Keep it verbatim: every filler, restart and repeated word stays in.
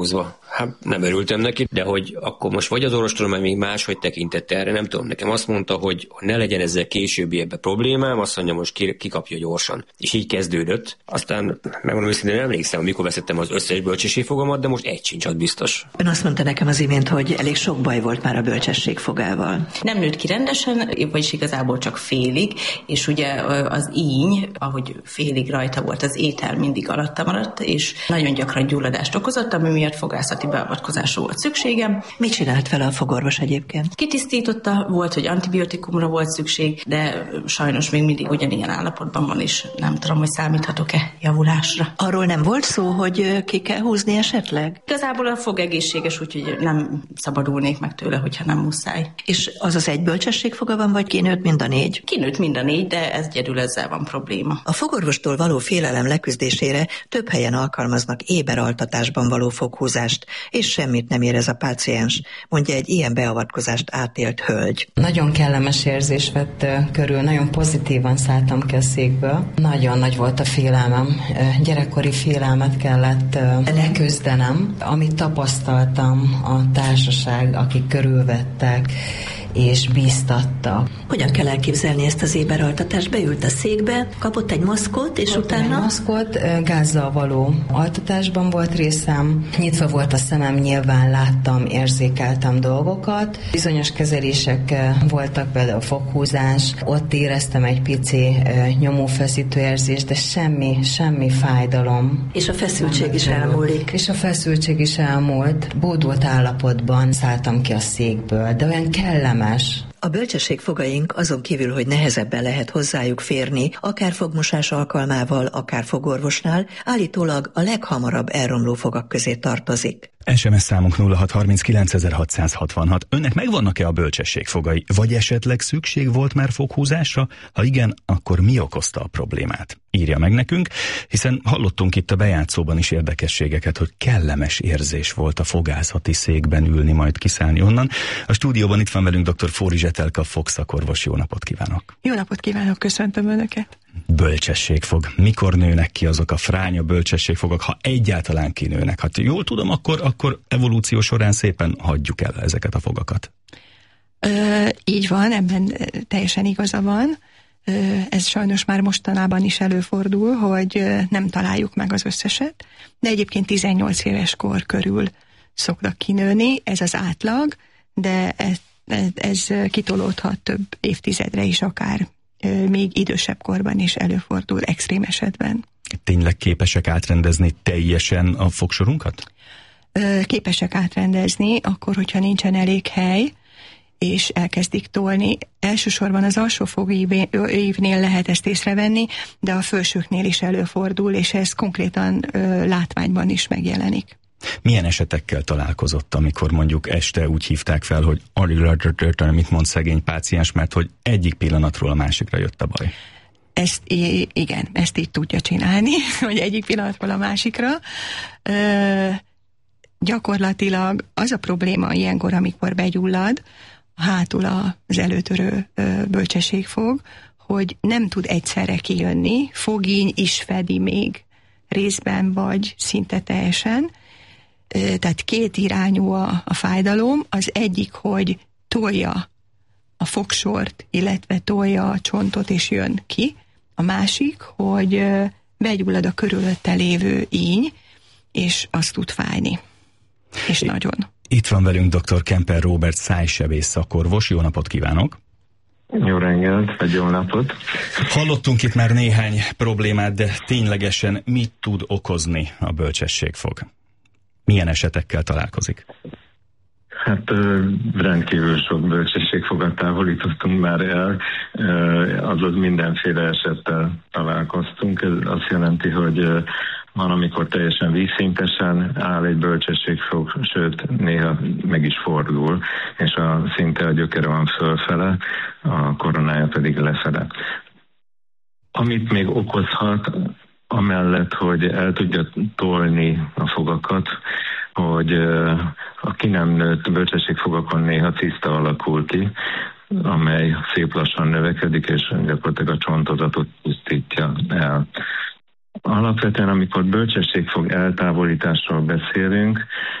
Hát nem örültem neki, de hogy akkor most vagy az orvostudomány még máshogy tekintette erre, nem tudom. Nekem azt mondta, hogy ne legyen ezzel későbbi ebbe problémám, azt mondja, most kikapja gyorsan. És így kezdődött. Aztán megmondom őszintén, nem emlékszem, amikor veszettem az összes bölcsességfogamat, de most egy sincs, az biztos. Ön azt mondta nekem az imént, hogy elég sok baj volt már a bölcsességfogával. Nem nőtt ki rendesen, vagyis igazából csak félig, és ugye az íny, ahogy félig rajta volt az étel, mindig alatta maradt, és nagyon gyakran gyulladást okozott, ami miatt fogászati beavatkozásra volt szükségem. Mit csinált vele a fogorvos egyébként? Kitisztította, volt, hogy antibiotikumra volt szükség, de sajnos még mindig ugyanilyen állapotban van, és nem tudom, hogy számíthatok-e javulásra. Arról nem volt szó, hogy ki kell húzni esetleg? Igazából a fog egészséges, úgyhogy nem szabadulnék meg tőle, hogyha nem muszáj. És az az egy bölcsességfoga van, vagy kinőtt mind a négy? Kinőtt mind a négy, de ez egyedül ezzel van probléma. A fogorvostól való félelem leküzdésére több helyen alkalmaznak éberaltatásban való foghúzást, és semmit nem érez a páciens, mondja egy ilyen beavatkozást átélt hölgy. Nagyon kellemes érzés vett körül, nagyon pozitívan szálltam ki a székből. Nagyon nagy volt a félelmem, gyerekkori félelmet kellett leküzdenem, amit tapasztaltam, a társaság, akik körülvettek, és bíztatta. Hogyan kell elképzelni ezt az éberaltatást? Beült a székbe, kapott egy maszkot, és kapott utána... egy maszkot, gázzal való altatásban volt részem, nyitva volt a szemem, nyilván láttam, érzékeltem dolgokat. Bizonyos kezelések voltak, például a foghúzás, ott éreztem egy pici nyomófeszítő érzést, de semmi, semmi fájdalom. És a feszültség is elmúlik. És a feszültség is elmúlt. Bódult állapotban szálltam ki a székből, de olyan kellemes. A bölcsességfogaink azon kívül, hogy nehezebben lehet hozzájuk férni, akár fogmosás alkalmával, akár fogorvosnál, állítólag a leghamarabb elromló fogak közé tartozik. es em es számunk nulla hat harminckilenc hatszázhatvanhat. Önnek megvannak-e a bölcsességfogai? Vagy esetleg szükség volt már foghúzásra? Ha igen, akkor mi okozta a problémát? Írja meg nekünk, hiszen hallottunk itt a bejátszóban is érdekességeket, hogy kellemes érzés volt a fogászati székben ülni, majd kiszállni onnan. A stúdióban itt van velünk dr. Fóri Zsetelka fogszakorvos. Jó napot kívánok! Jó napot kívánok, köszöntöm Önöket! Bölcsességfog. Mikor nőnek ki azok a fránya bölcsességfogak, ha egyáltalán kinőnek? Hát jól tudom, akkor, akkor evolúció során szépen hagyjuk el ezeket a fogakat. Ö, így van, ebben teljesen igaza van. Ö, ez sajnos már mostanában is előfordul, hogy nem találjuk meg az összeset, de egyébként tizennyolc éves kor körül szoktak kinőni, ez az átlag, de ez, ez, ez kitolódhat több évtizedre is akár. Még idősebb korban is előfordul, extrém esetben. Tényleg képesek átrendezni teljesen a fogsorunkat? Képesek átrendezni, akkor, hogyha nincsen elég hely, és elkezdik tolni. Elsősorban az alsó fogívnél lehet ezt észrevenni, de a felsőknél is előfordul, és ez konkrétan látványban is megjelenik. Milyen esetekkel találkozott, amikor mondjuk este úgy hívták fel, hogy mit mond szegény páciens, mert hogy egyik pillanatról a másikra jött a baj? Ezt, igen, ezt így tudja csinálni, hogy egyik pillanatról a másikra. Ö, gyakorlatilag az a probléma ilyenkor, amikor begyullad, hátul az előtörő bölcsességfog, hogy nem tud egyszerre kijönni, fogíny is fedi még részben vagy szinte teljesen, tehát két irányú a, a fájdalom, az egyik, hogy tolja a fogsort, illetve tolja a csontot és jön ki, a másik, hogy begyullad a körülötte lévő íny, és az tud fájni. És I- nagyon. Itt van velünk dr. Kemper Róbert szájsebész szakorvos. Jó napot kívánok! Jó reggelt, vagy jó napot! Hallottunk itt már néhány problémát, de ténylegesen mit tud okozni a bölcsességfog? Milyen esetekkel találkozik? Hát rendkívül sok bölcsességfogat távolítottunk már el, azaz mindenféle esettel találkoztunk. Ez azt jelenti, hogy van, amikor teljesen vízszintesen áll egy bölcsességfog, sőt, néha meg is fordul, és a szinte a gyökere van fölfele, a koronája pedig lefele. Amit még okozhat, amellett, hogy el tudja tolni a fogakat, hogy a ki nem nőtt bölcsességfogakon néha ciszta alakul ki, amely szép lassan növekedik, és gyakorlatilag a csontozatot pusztítja el. Alapvetően, amikor bölcsességfog eltávolításról beszélünk,